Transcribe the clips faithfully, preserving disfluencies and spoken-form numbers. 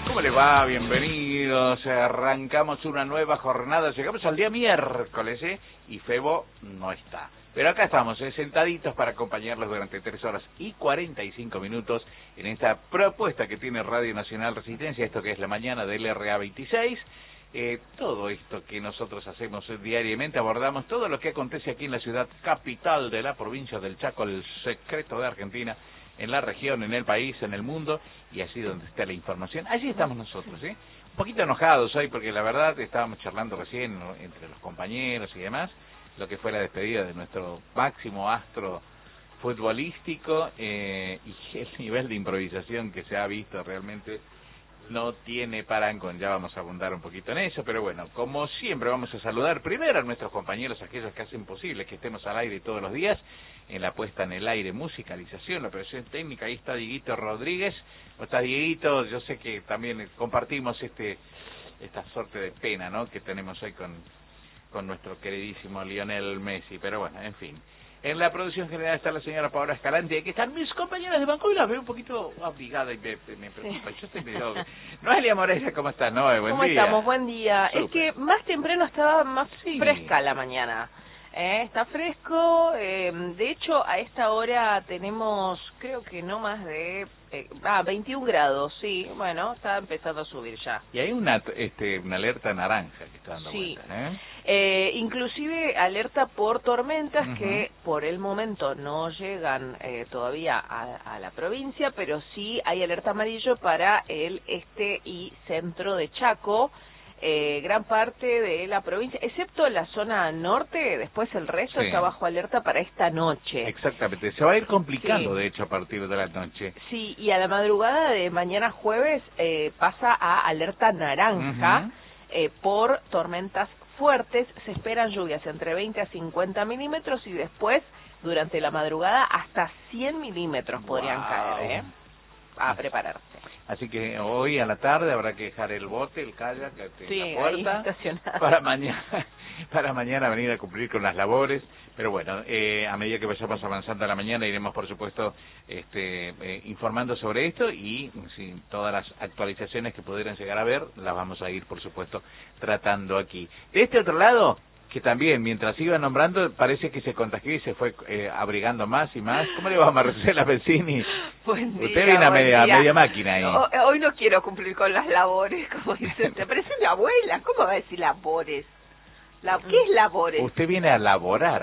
¿Cómo le va? Bienvenidos. Arrancamos una nueva jornada. Llegamos al día miércoles, ¿eh? Y Febo no está. Pero acá estamos, ¿eh? Sentaditos para acompañarlos durante tres horas y cuarenta y cinco minutos en esta propuesta que tiene Radio Nacional Resistencia, esto que es la mañana del R A veintiséis. Eh, todo esto que nosotros hacemos diariamente, abordamos todo lo que acontece aquí en la ciudad capital de la provincia del Chaco, el secreto de Argentina, en la región, en el país, en el mundo, y así donde está la información. Allí estamos nosotros, ¿eh? Un poquito enojados hoy porque la verdad estábamos charlando recién, ¿no?, entre los compañeros y demás, lo que fue la despedida de nuestro máximo astro futbolístico, eh, y el nivel de improvisación que se ha visto realmente no tiene parangón. Ya vamos a abundar un poquito en eso, pero bueno, como siempre vamos a saludar primero a nuestros compañeros, aquellos que hacen posible que estemos al aire todos los días, en la puesta en el aire, musicalización, la operación técnica. Ahí está Dieguito Rodríguez. ¿Cómo estás, Dieguito? Yo sé que también compartimos este esta suerte de pena, ¿no?, que tenemos hoy con, con nuestro queridísimo Lionel Messi, pero bueno, en fin. En la producción general está la señora Paola Escalante, que están mis compañeras de banco y las veo un poquito abrigada y me, me preocupa. Yo estoy medio... Noelia Moreira, ¿cómo estás, Noe? Buen ¿Cómo día. estamos? Buen día. Super. Es que más temprano estaba más Sí. fresca la mañana. Eh, está fresco, eh, de hecho a esta hora tenemos, creo que no más de, eh, ah, veintiún grados, sí, bueno, está empezando a subir ya. Y hay una este una alerta naranja que está dando Sí. vueltas, ¿eh? Eh, inclusive alerta por tormentas, Uh-huh. que por el momento no llegan eh, todavía a, a la provincia, pero sí hay alerta amarillo para el este y centro de Chaco. Eh, gran parte de la provincia, excepto la zona norte, después el resto Sí. está bajo alerta para esta noche. Exactamente, se va a ir complicando, Sí. de hecho, a partir de la noche. Sí, y a la madrugada de mañana jueves eh, pasa a alerta naranja. Uh-huh. eh, por tormentas fuertes. Se esperan lluvias entre veinte a cincuenta milímetros y después, durante la madrugada, hasta cien milímetros podrían Wow. caer, ¿eh? A prepararse. Así que hoy a la tarde habrá que dejar el bote, el kayak en Sí, la ahí puerta estacionado. para mañana, para mañana venir a cumplir con las labores. Pero bueno, eh, a medida que vayamos avanzando a la mañana iremos, por supuesto, este, eh, informando sobre esto y sí, todas las actualizaciones que pudieran llegar a ver las vamos a ir, por supuesto, tratando aquí. De este otro lado, que también, mientras iba nombrando, parece que se contagió y se fue eh, abrigando más y más. ¿Cómo le va, Marcela Bencini? Buen día, Usted viene a buen media, a día. media máquina ahí. No, hoy no quiero cumplir con las labores, como dice usted. Parece mi abuela. ¿Cómo va a decir labores? La, ¿Qué es labores? Usted viene a laborar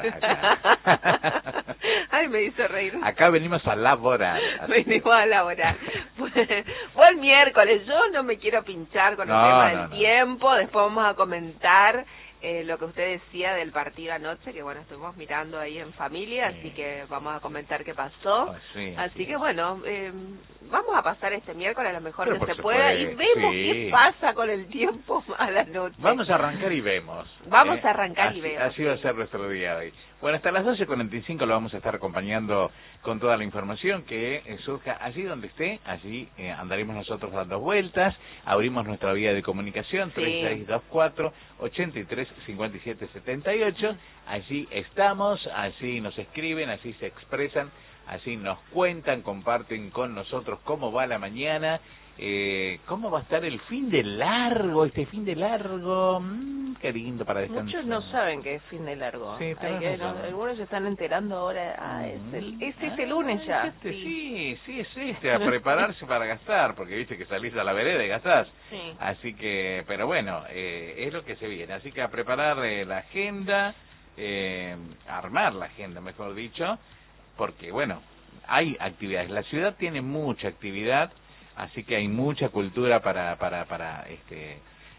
acá. Ay, me hizo reír. Acá venimos a laborar. Venimos a laborar. Buen miércoles. Yo no me quiero pinchar con el No, tema no, del no. tiempo. Después vamos a comentar eh, lo que usted decía del partido anoche, que bueno, estuvimos mirando ahí en familia, Sí. así que vamos a comentar qué pasó. Oh, sí, así sí. que bueno, eh, vamos a pasar este miércoles lo mejor Pero que por se pueda y supuesto, vemos sí. qué pasa con el tiempo a la noche. Vamos a arrancar y vemos. Vamos ¿eh? a arrancar así, y vemos. Así va a ser nuestro día hoy. Bueno, hasta las doce cuarenta y cinco lo vamos a estar acompañando con toda la información que eh, surja allí donde esté. Allí eh, andaremos nosotros dando vueltas. Abrimos nuestra vía de comunicación, Sí. tres seis dos cuatro, ocho tres cinco siete siete ocho. Allí estamos, allí nos escriben, allí se expresan, allí nos cuentan, comparten con nosotros cómo va la mañana. Eh, ¿Cómo va a estar el fin de largo, este fin de largo? Mm, qué lindo para descansar. Muchos no saben que es fin de largo. Sí, Hay tenés que- razón. no, algunos se están enterando ahora. Ah, es, el, es este lunes ya. Ah, este, Sí. sí, sí, es este, a prepararse para gastar, porque viste que salís a la vereda y gastás. Sí. Así que, pero bueno, eh, es lo que se viene. Así que a preparar eh, la agenda, eh, armar la agenda, mejor dicho, porque bueno, hay actividades. La ciudad tiene mucha actividad, así que hay mucha cultura para, para, para, este,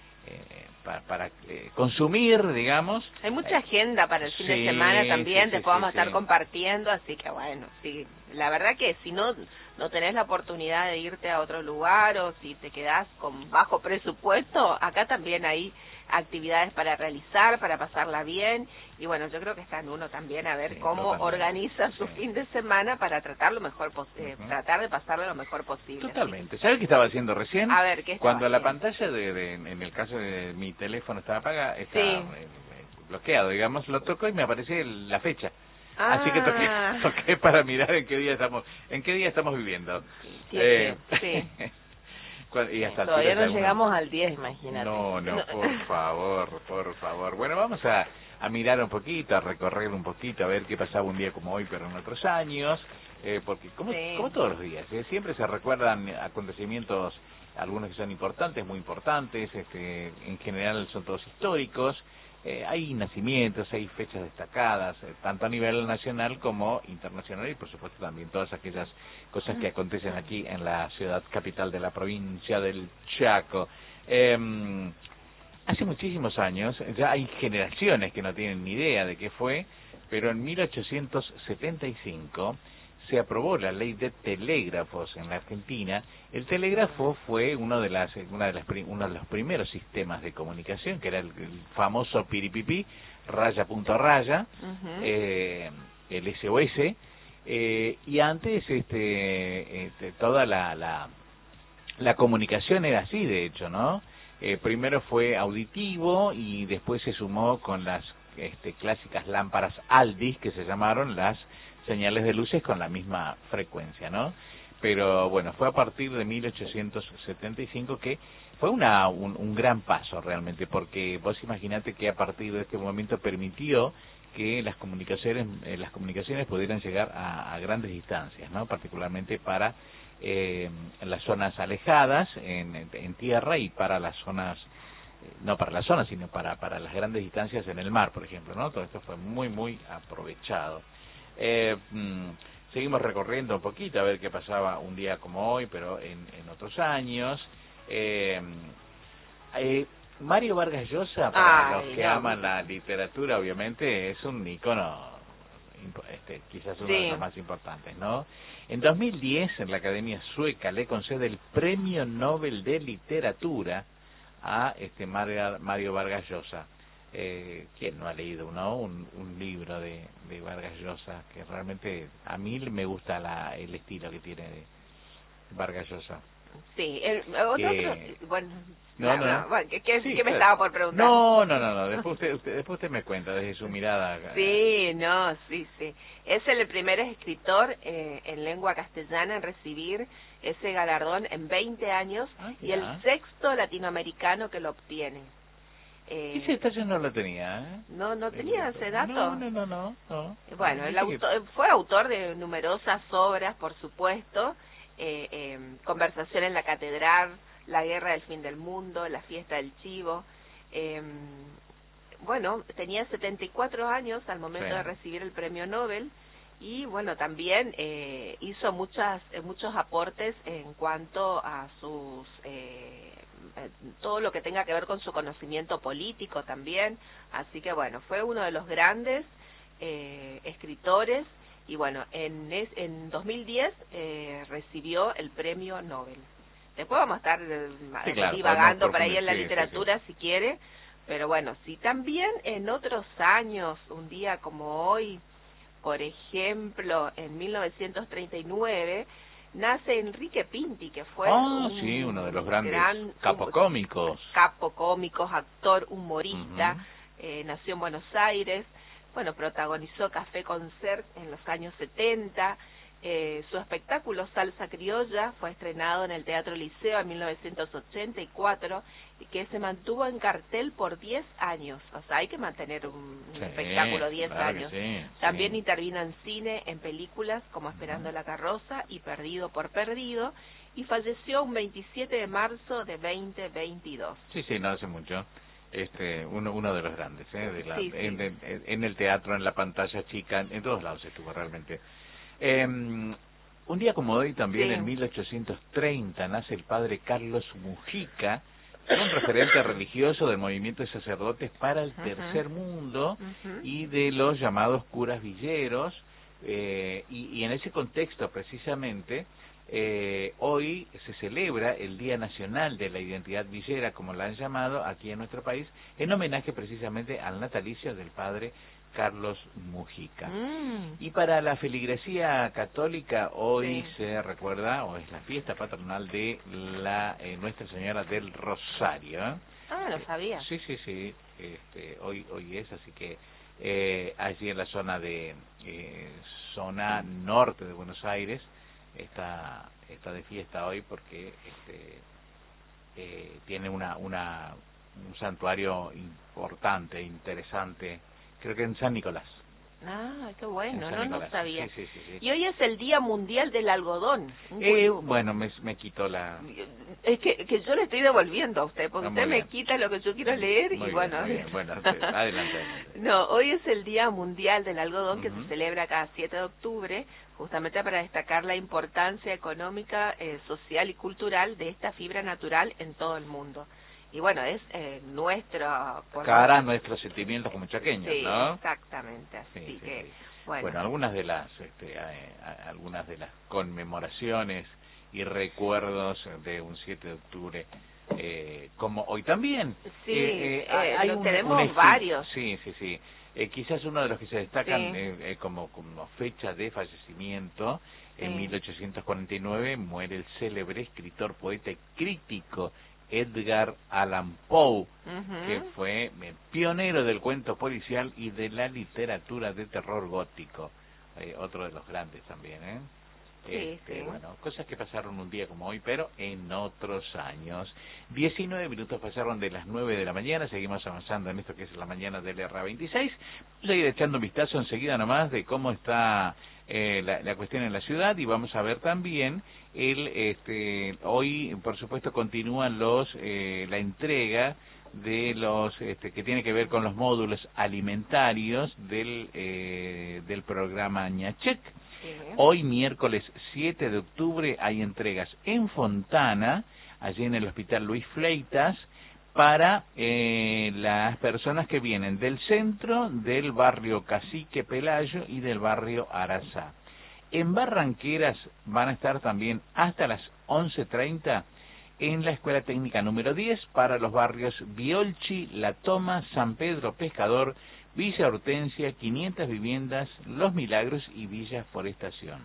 eh, para, para eh, consumir, digamos. Hay mucha agenda para el fin Sí, de semana también, sí, después sí, vamos sí, a estar sí. compartiendo, así que bueno, sí, la verdad que si no no tenés la oportunidad de irte a otro lugar o si te quedás con bajo presupuesto, acá también hay actividades para realizar, para pasarla bien, y bueno, yo creo que está en uno también a ver Sí, cómo yo también. organiza su Sí. fin de semana para tratar lo mejor pos- eh, Ujú. tratar de pasarlo lo mejor posible. Totalmente. ¿Sabes qué estaba haciendo recién? A ver, ¿qué estaba Cuando la haciendo? pantalla, de, de, en el caso de mi teléfono estaba apagada, está Sí. eh, eh, bloqueado, digamos, lo toco y me aparece el- la fecha. Ah. Así que toqué, toqué para mirar en qué día estamos, en qué día estamos viviendo. Sí, Eh, sí. Y hasta todavía no alguna... llegamos al diez, imagínate. No, no, por favor, por favor. Bueno, vamos a, a mirar un poquito, a recorrer un poquito, a ver qué pasaba un día como hoy, pero en otros años, eh, porque como, sí. como todos los días, eh, siempre se recuerdan acontecimientos, algunos que son importantes, muy importantes, este, en general son todos históricos. Eh, hay nacimientos, hay fechas destacadas, eh, tanto a nivel nacional como internacional, y por supuesto también todas aquellas cosas que acontecen aquí en la ciudad capital de la provincia del Chaco. Eh, hace muchísimos años, ya hay generaciones que no tienen ni idea de qué fue, pero en mil ochocientos setenta y cinco se aprobó la ley de telégrafos en la Argentina. El telégrafo fue uno de las una de las uno de los primeros sistemas de comunicación, que era el, el famoso piripipí, raya punto raya, uh-huh. eh, el S O S, eh, y antes este, este toda la, la la comunicación era así, de hecho, ¿no? Eh, primero fue auditivo y después se sumó con las este, clásicas lámparas Aldis, que se llamaron las señales de luces con la misma frecuencia, ¿no? Pero bueno, fue a partir de mil ochocientos setenta y cinco que fue una un, un gran paso realmente, porque vos imaginate que a partir de este momento permitió que las comunicaciones eh, las comunicaciones pudieran llegar a, a grandes distancias, ¿no? Particularmente para eh, las zonas alejadas en, en, en tierra y para las zonas eh, no para las zonas sino para para las grandes distancias en el mar, por ejemplo, ¿no? Todo esto fue muy muy aprovechado. Eh, mmm, seguimos recorriendo un poquito a ver qué pasaba un día como hoy, pero en, en otros años. Eh, eh, Mario Vargas Llosa, para Ay, los que no. aman la literatura, obviamente, es un icono, este, quizás uno sí. de los más importantes, ¿no? En dos mil diez, en la Academia Sueca le concede el Premio Nobel de Literatura a este Mario, Mario Vargas Llosa. Eh, ¿Quién no ha leído no? un, un libro de, de Vargas Llosa? Que realmente a mí me gusta la, el estilo que tiene de Vargas Llosa. Sí, el, otro, que... otro, bueno, no, no, no, bueno, ¿qué, qué, sí, ¿qué me claro. estaba por preguntar? No, no, no, no, después usted, usted, después usted me cuenta desde su mirada. Sí, no, sí, sí. Es el primer escritor eh, en lengua castellana en recibir ese galardón en veinte años ah, y el sexto latinoamericano que lo obtiene. Eh, ese detalle no lo tenía, ¿eh? No, no tenía ese dato. No, no, no, no. no. Bueno, no, el autor, que... fue autor de numerosas obras, por supuesto, eh, eh, Conversación en la Catedral, La Guerra del Fin del Mundo, La Fiesta del Chivo. Eh, bueno, tenía setenta y cuatro años al momento sí. de recibir el Premio Nobel y, bueno, también eh, hizo muchas eh, muchos aportes en cuanto a sus... Eh, todo lo que tenga que ver con su conocimiento político también, así que bueno, fue uno de los grandes eh, escritores y bueno, en, es, en dos mil diez eh, recibió el Premio Nobel. Después vamos a estar eh, sí, claro, divagando por ahí en la sí, literatura sí, sí. si quiere, pero bueno, sí, también en otros años, un día como hoy, por ejemplo, en mil novecientos treinta y nueve, nace Enrique Pinti, que fue oh, un sí, uno de los grandes gran, capocómicos. Capocómicos, actor, humorista, uh-huh. eh, nació en Buenos Aires, bueno, protagonizó Café Concert en los años setenta, eh, su espectáculo Salsa Criolla fue estrenado en el Teatro Liceo en mil novecientos ochenta y cuatro y que se mantuvo en cartel por diez años, o sea, hay que mantener un, un sí, espectáculo diez claro años. Sí, También sí. intervino en cine, en películas como Esperando uh-huh. la Carroza y Perdido por Perdido, y falleció un veintisiete de marzo de veinte veintidós. Sí, sí, no hace mucho. Este, uno uno de los grandes, ¿eh? De la, sí, sí. En, en, en el teatro, en la pantalla chica, en todos lados estuvo realmente. Eh, un día como hoy, también sí. en mil ochocientos treinta, nace el padre Carlos Mujica, un referente religioso del movimiento de sacerdotes para el uh-huh. tercer mundo uh-huh. y de los llamados curas villeros, eh, y, y en ese contexto precisamente eh, hoy se celebra el Día Nacional de la Identidad Villera, como la han llamado aquí en nuestro país, en homenaje precisamente al natalicio del padre Carlos Mujica. Mm. Y para la feligresía católica hoy sí. se recuerda, o es la fiesta patronal de la eh, Nuestra Señora del Rosario. ¿eh? Ah, lo sabía. Eh, sí, sí, sí, este, hoy hoy es, así que eh, allí en la zona de eh, zona norte de Buenos Aires está está de fiesta hoy porque este eh, tiene una, una un santuario importante, interesante, creo que en San Nicolás. Ah, qué bueno, no, Nicolás. no sabía. Sí, sí, sí, sí. Y hoy es el Día Mundial del Algodón. Eh, bueno, me, me quitó la... Es que, que yo le estoy devolviendo a usted, porque No, usted muy me bien. quita lo que yo quiero leer Muy y bien, bueno... muy bien. Bueno, adelante, adelante. No, hoy es el Día Mundial del Algodón, que Uh-huh. se celebra cada siete de octubre, justamente para destacar la importancia económica, eh, social y cultural de esta fibra natural en todo el mundo. Y bueno, es eh, nuestra... Cara a nuestros sentimientos como chaqueños, sí, ¿no? exactamente, así Sí, sí, que... sí. Bueno. Bueno, algunas de las este, eh, algunas de las conmemoraciones y recuerdos de un siete de octubre, eh, como hoy también. Sí, eh, eh, eh, hay lo un, tenemos un varios. Sí, sí, sí. Eh, quizás uno de los que se destacan Sí. eh, eh, como, como fecha de fallecimiento, en Sí. mil ochocientos cuarenta y nueve muere el célebre escritor, poeta y crítico Edgar Allan Poe, Uh-huh. que fue eh, pionero del cuento policial y de la literatura de terror gótico, eh, otro de los grandes también, ¿eh? Sí, Este, sí. Bueno, cosas que pasaron un día como hoy, pero en otros años. diecinueve minutos pasaron de las nueve de la mañana, seguimos avanzando en esto que es la mañana del R veintiséis. Vamos a ir echando un vistazo enseguida nomás de cómo está eh, la, la cuestión en la ciudad y vamos a ver también el este hoy, por supuesto, continúan los eh, la entrega de los este, que tiene que ver con los módulos alimentarios del eh, del programa Ñachec. Sí. Hoy, miércoles siete de octubre, hay entregas en Fontana, allí en el Hospital Luis Fleitas, para eh, las personas que vienen del centro, del barrio Cacique Pelayo y del barrio Arazá. En Barranqueras van a estar también hasta las once treinta en la Escuela Técnica número diez para los barrios Biolchi, La Toma, San Pedro Pescador, Villa Hortensia, quinientas viviendas, Los Milagros y Villa Forestación.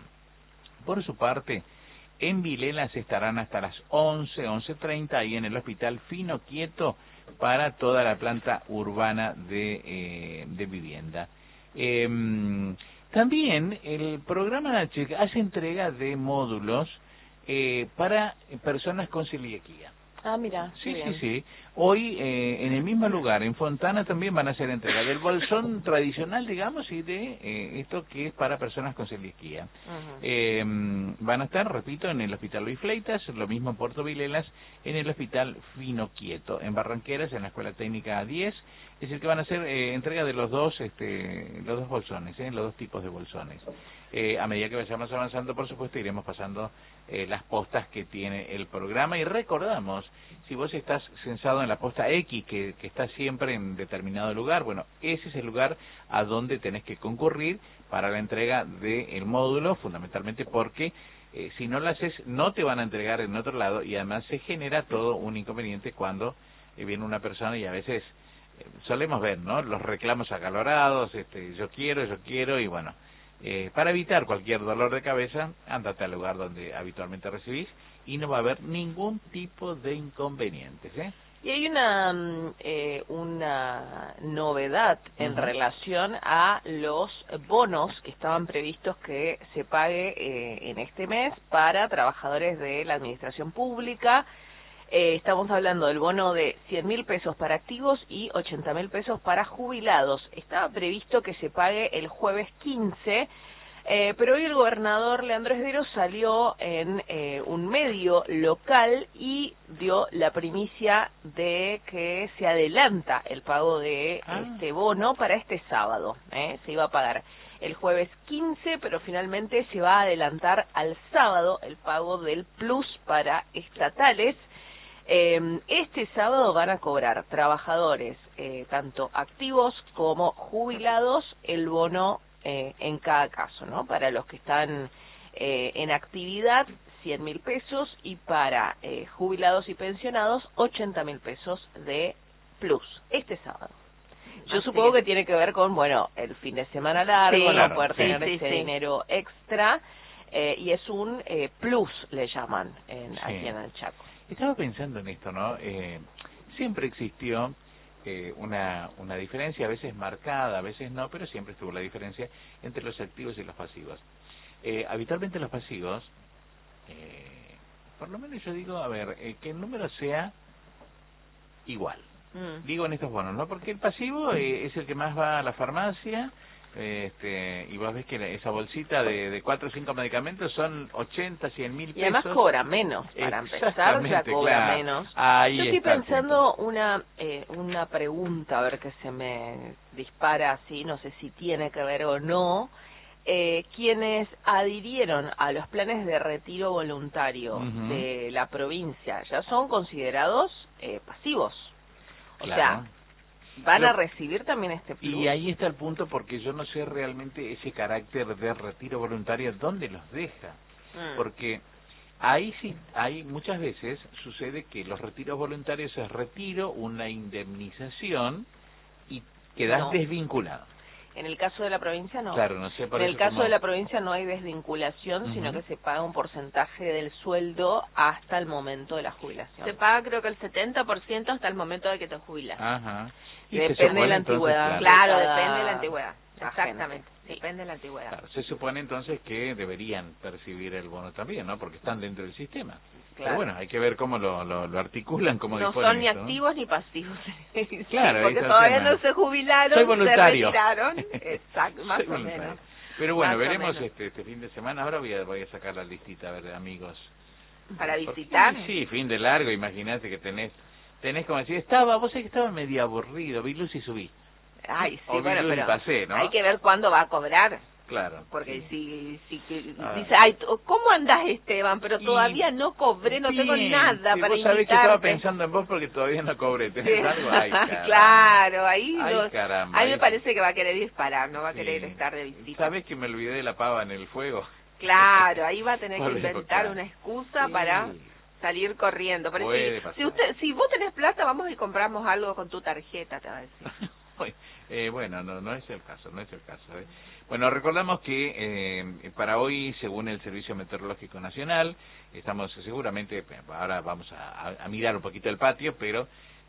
Por su parte, en Vilelas estarán hasta las once, once treinta, ahí en el Hospital Fino Quieto, para toda la planta urbana de, eh, de vivienda. Eh, también el programa Nachec hace entrega de módulos eh, para personas con celiaquía. Ah, mira. Sí, sí, sí. Hoy, eh, en el mismo lugar, en Fontana, también van a hacer entrega del bolsón tradicional, digamos, y de eh, esto que es para personas con celiaquía. Uh-huh. Eh, van a estar, repito, en el Hospital Luis Fleitas, lo mismo en Puerto Vilelas, en el Hospital Fino Quieto, en Barranqueras, en la Escuela Técnica diez, es decir, que van a hacer eh, entrega de los dos, este, los dos bolsones, eh, los dos tipos de bolsones. Eh, a medida que vayamos avanzando, por supuesto, iremos pasando eh, las postas que tiene el programa y recordamos, si vos estás censado en la posta X, que, que está siempre en determinado lugar, bueno, ese es el lugar a donde tenés que concurrir para la entrega del módulo, fundamentalmente porque eh, si no lo haces, no te van a entregar en otro lado y además se genera todo un inconveniente cuando eh, viene una persona y a veces eh, solemos ver, ¿no?, los reclamos acalorados, este, yo quiero, yo quiero y bueno, Eh, para evitar cualquier dolor de cabeza, ándate al lugar donde habitualmente recibís y no va a haber ningún tipo de inconvenientes, ¿eh? Y hay una eh, una novedad en Uh-huh. relación a los bonos que estaban previstos que se pague eh, en este mes para trabajadores de la administración pública. Eh, estamos hablando del bono de cien mil pesos para activos y ochenta mil pesos para jubilados. Estaba previsto que se pague el jueves quince, eh, pero hoy el gobernador Leandro Esdero salió en eh, un medio local y dio la primicia de que se adelanta el pago de Ah. este bono para este sábado. ¿eh? Se iba a pagar el jueves quince, pero finalmente se va a adelantar al sábado el pago del plus para estatales. Eh, este sábado van a cobrar trabajadores, eh, tanto activos como jubilados, el bono eh, en cada caso, ¿no? Para los que están eh, en actividad, cien mil pesos, y para eh, jubilados y pensionados, ochenta mil pesos de plus, este sábado. Yo Así supongo es. que tiene que ver con, bueno, el fin de semana largo, Sí, no claro, poder sí, tener sí, ese sí. dinero extra, eh, y es un eh, plus, le llaman, en, Sí. aquí en el Chaco. Estaba pensando en esto, ¿no? Eh, siempre existió eh, una, una diferencia, a veces marcada, a veces no, pero siempre estuvo la diferencia entre los activos y los pasivos. Eh, habitualmente los pasivos, eh, por lo menos yo digo, a ver, eh, que el número sea igual. Mm. Digo en estos bonos, ¿no? Porque el pasivo eh, es el que más va a la farmacia, este, y vos ves que la- esa bolsita de, de cuatro o cinco medicamentos son ochenta, cien mil pesos. Y además cobra menos, para empezar, Exactamente, ya cobra claro. menos. Ahí Yo estoy está el pensando una eh, una pregunta, a ver que se me dispara así, no sé si tiene que ver o no. Eh, quienes adhirieron a los planes de retiro voluntario Ujú. de la provincia ya son considerados eh, pasivos. O Claro. sea, ¿van Lo- a recibir también este plus? Y ahí está el punto, porque yo no sé realmente ese carácter de retiro voluntario dónde los deja. Mm. Porque ahí sí, ahí muchas veces sucede que los retiros voluntarios es retiro, una indemnización y quedas No. desvinculado. En el caso de la provincia no. Claro, no sé por En el eso caso cómo- de la provincia no hay desvinculación, Ujú. sino que se paga un porcentaje del sueldo hasta el momento de la jubilación. Se paga creo que el setenta por ciento hasta el momento de que te jubilas. Ajá. Y Depende se supone, de la entonces, antigüedad. Claro, Cada depende de la antigüedad. agente, Exactamente, sí. depende de la antigüedad. Claro, se supone entonces que deberían percibir el bono también, ¿no? Porque están dentro del sistema. Pero Claro. bueno, hay que ver cómo lo, lo, lo articulan, cómo No disponen son ni esto, ¿no? activos ni pasivos. Sí, Claro, ahí porque está el todavía tema. no se jubilaron, Soy voluntario. se retiraron. Exacto, más Soy o voluntario. menos. Pero bueno, Más o veremos menos. este, este fin de semana. Ahora voy a, voy a sacar la listita, a ver, de amigos. Para Porque- visitar. Sí, fin de largo, imagínate que tenés, tenés como decir, estaba, vos sabés que estaba medio aburrido, vi luz y subí. Ay, sí, O vi bueno, luz y pero pasé, ¿no? hay que ver cuándo va a cobrar. Claro. Porque sí. si, si que, Ah. dice, ay, t- ¿cómo andás, Esteban? Pero Y- todavía no cobré, no tengo Bien, nada sí, para vos sabés que estaba invitarte. pensando en vos porque todavía no cobré. ¿Tenés Sí. algo? Ay, caramba. Claro, ahí Ay, lo- caramba, a mí me ahí- parece que va a querer disparar, no va a querer Sí. estar de visita. ¿Sabés que me olvidé de la pava en el fuego? Claro, ahí va a tener que Volvemos, inventar claro. una excusa Sí. para salir corriendo. Pero Puede si, pasar. si usted, si vos tenés plata, vamos y compramos algo con tu tarjeta, te va a decir. eh, bueno, no, no es el caso, no es el caso. ¿eh? Bueno, recordamos que eh, para hoy, según el Servicio Meteorológico Nacional, estamos seguramente, ahora vamos a, a mirar un poquito el patio, pero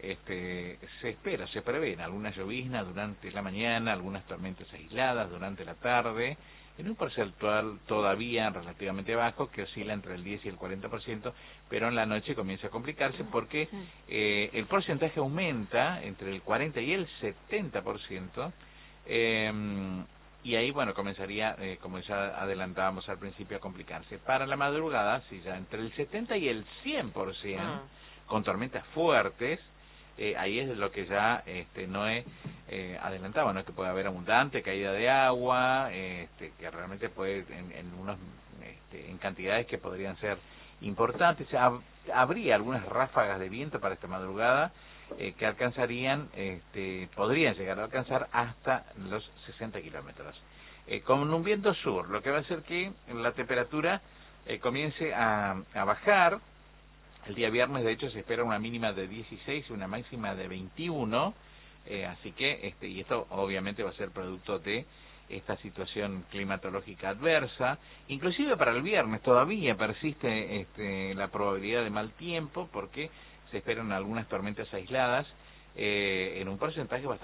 este, se espera, se prevén algunas lloviznas durante la mañana, algunas tormentas aisladas durante la tarde, en un porcentual todavía relativamente bajo, que oscila entre el diez y el cuarenta por ciento, pero en la noche comienza a complicarse porque eh, el porcentaje aumenta entre el cuarenta y el setenta por ciento, eh, y ahí, bueno, comenzaría, eh, como ya adelantábamos al principio, a complicarse. Para la madrugada, sí, ya entre el setenta y el cien por ciento, Ah. con tormentas fuertes, eh, ahí es lo que ya este, Noé eh, adelantaba, ¿no? Que puede haber abundante caída de agua, eh, este, que realmente puede, en, en unos este, en cantidades que podrían ser importantes. Hab- habría algunas ráfagas de viento para esta madrugada eh, que alcanzarían, este, podrían llegar a alcanzar hasta los sesenta kilómetros. Eh, con un viento sur, lo que va a hacer que la temperatura eh, comience a, a bajar. El día viernes, de hecho, se espera una mínima de dieciséis y una máxima de veintiuno, eh, así que, este, y esto obviamente va a ser producto de esta situación climatológica adversa. Inclusive para el viernes todavía persiste este, la probabilidad de mal tiempo, porque se esperan algunas tormentas aisladas eh, en un porcentaje bastante